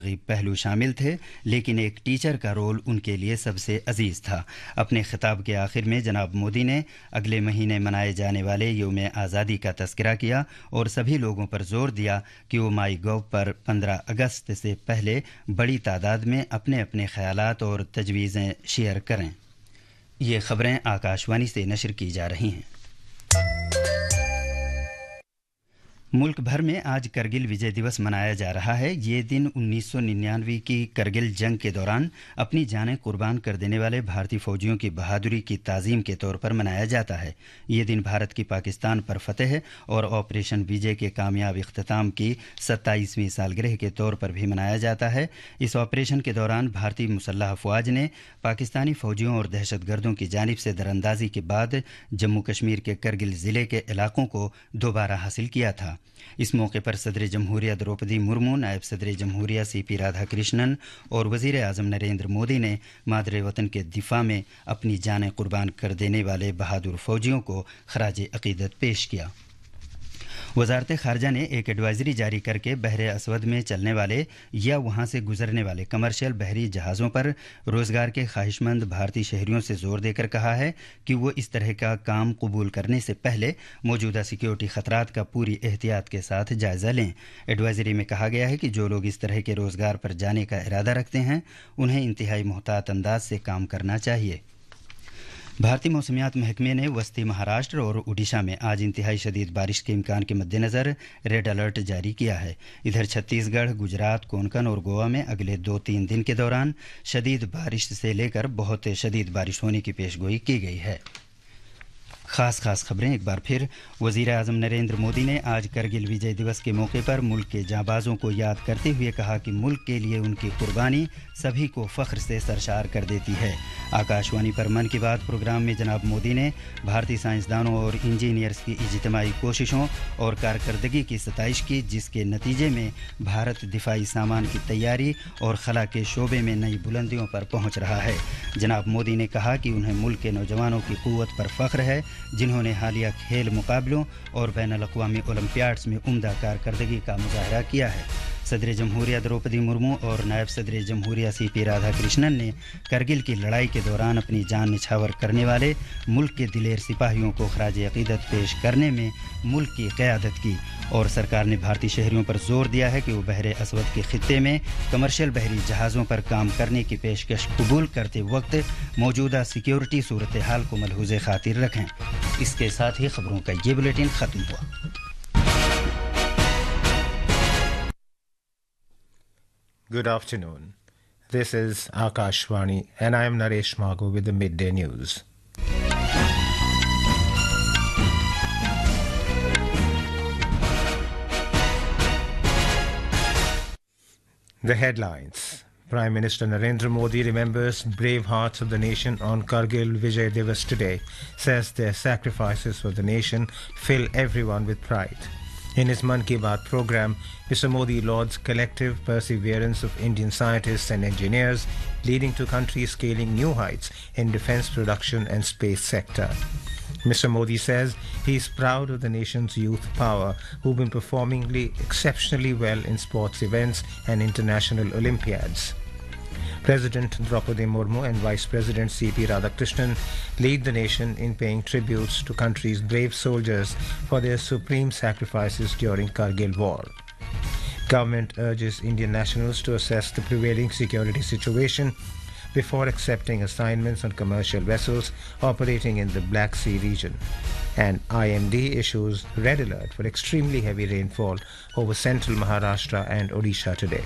پہلو شامل تھے، لیکن ایک ٹیچر کا رول ان کے لیے سب سے عزیز تھا۔ اپنے خطاب کے آخر میں جناب مودی نے اگلے مہینے منائے جانے والے یوم آزادی کا تذکرہ کیا اور سبھی لوگوں پر زور دیا کہ وہ مائی گو پر 15 اگست سے پہلے بڑی تعداد میں اپنے اپنے خیالات اور تجویزیں شیئر کریں۔ یہ خبریں آکاشوانی سے نشر کی جا رہی ہیں۔ ملک بھر میں آج کرگل وجے دیوس منایا جا رہا ہے۔ یہ دن 1999 کی کرگل جنگ کے دوران اپنی جانیں قربان کر دینے والے بھارتی فوجیوں کی بہادری کی تعظیم کے طور پر منایا جاتا ہے۔ یہ دن بھارت کی پاکستان پر فتح اور آپریشن وجے کے کامیاب اختتام کی 27ویں سالگرہ کے طور پر بھی منایا جاتا ہے۔ اس آپریشن کے دوران بھارتی مسلح افواج نے پاکستانی فوجیوں اور دہشت گردوں کی جانب سے دراندازی کے بعد جموں کشمیر کے کرگل ضلع کے علاقوں کو دوبارہ حاصل کیا تھا۔ اس موقع پر صدر جمہوریہ دروپدی مرمو، نائب صدر جمہوریہ سی پی رادھا کرشنن اور وزیر اعظم نریندر مودی نے مادر وطن کے دفاع میں اپنی جانیں قربان کر دینے والے بہادر فوجیوں کو خراج عقیدت پیش کیا۔ وزارت خارجہ نے ایک ایڈوائزری جاری کر کے بحر اسود میں چلنے والے یا وہاں سے گزرنے والے کمرشل بحری جہازوں پر روزگار کے خواہش مند بھارتی شہریوں سے زور دے کر کہا ہے کہ وہ اس طرح کا کام قبول کرنے سے پہلے موجودہ سیکیورٹی خطرات کا پوری احتیاط کے ساتھ جائزہ لیں۔ ایڈوائزری میں کہا گیا ہے کہ جو لوگ اس طرح کے روزگار پر جانے کا ارادہ رکھتے ہیں انہیں انتہائی محتاط انداز سے کام کرنا چاہیے۔ بھارتی موسمیات محکمے نے وسطی مہاراشٹر اور اڈیشہ میں آج انتہائی شدید بارش کے امکان کے مد نظر ریڈ الرٹ جاری کیا ہے۔ ادھر چھتیس گڑھ، گجرات، کونکن اور گوا میں اگلے 2-3 دن کے دوران شدید بارش سے لے کر بہت شدید بارش ہونے کی پیشگوئی کی گئی ہے۔ خاص خبریں ایک بار پھر۔ وزیر اعظم نریندر مودی نے آج کرگل وجے دیوس کے موقع پر ملک کے جانبازوں کو یاد کرتے ہوئے کہا کہ ملک کے لیے ان کی قربانی سبھی کو فخر سے سرشار کر دیتی ہے۔ آکاشوانی پر من کی بات پروگرام میں جناب مودی نے بھارتی سائنسدانوں اور انجینئرز کی اجتماعی کوششوں اور کارکردگی کی ستائش کی، جس کے نتیجے میں بھارت دفاعی سامان کی تیاری اور خلا کے شعبے میں نئی بلندیوں پر پہنچ رہا ہے۔ جناب مودی نے کہا کہ انہیں ملک کے نوجوانوں کی قوت پر فخر ہے، جنہوں نے حالیہ کھیل مقابلوں اور بین الاقوامی اولمپیاڈز میں عمدہ کارکردگی کا مظاہرہ کیا ہے۔ صدر جمہوریہ دروپدی مرمو اور نائب صدر جمہوریہ سی پی رادھا کرشنن نے کرگل کی لڑائی کے دوران اپنی جان نچھاور کرنے والے ملک کے دلیر سپاہیوں کو خراج عقیدت پیش کرنے میں ملک کی قیادت کی، اور سرکار نے بھارتی شہریوں پر زور دیا ہے کہ وہ بحر اسود کے خطے میں کمرشل بحری جہازوں پر کام کرنے کی پیشکش قبول کرتے وقت موجودہ سیکیورٹی صورتحال کو ملحوظ خاطر رکھیں۔ اس کے ساتھ ہی خبروں کا یہ بلیٹن ختم ہوا۔ Good afternoon. This is Akashvani and I am Naresh Magu with the Midday News. The headlines. Prime Minister Narendra Modi remembers brave hearts of the nation on Kargil Vijay Divas today, says their sacrifices for the nation fill everyone with pride. In his Mann Ki Baat program, Mr. Modi lauds collective perseverance of Indian scientists and engineers, leading to countries scaling new heights in defense production and space sector. Mr. Modi says he is proud of the nation's youth power, who've been performing exceptionally well in sports events and international Olympiads. President Draupadi Murmu and Vice President C.P. Radhakrishnan lead the nation in paying tributes to country's brave soldiers for their supreme sacrifices during Kargil War. Government urges Indian nationals to assess the prevailing security situation before accepting assignments on commercial vessels operating in the Black Sea region. And IMD issues red alert for extremely heavy rainfall over central Maharashtra and Odisha today.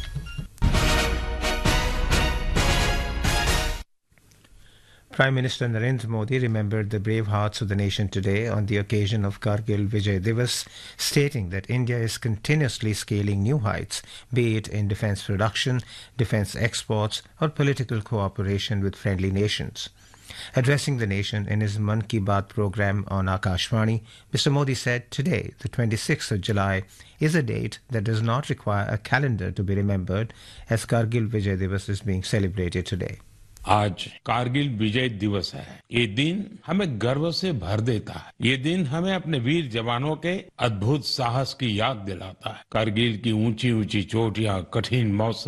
Prime Minister Narendra Modi remembered the brave hearts of the nation today on the occasion of Kargil Vijay Divas, stating that India is continuously scaling new heights, be it in defense production, defense exports, or political cooperation with friendly nations. Addressing the nation in his Mann Ki Baat program on Akashvani, Mr. Modi said today, the 26th of July, is a date that does not require a calendar to be remembered, as Kargil Vijay Divas is being celebrated today. आज कारगिल विजय दिवस है। ये दिन हमें गर्व से भर देता है। ये दिन हमें अपने वीर जवानों के अद्भुत साहस की याद दिलाता है। कारगिल की ऊंची ऊंची चोटियां, कठिन मौसम,